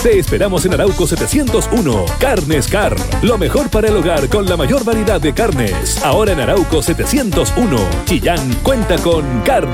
Te esperamos en Arauco 701. Carnes Car. Lo mejor para el hogar con la mayor variedad de carnes. Ahora en Arauco 701. Chillán cuenta con Carnes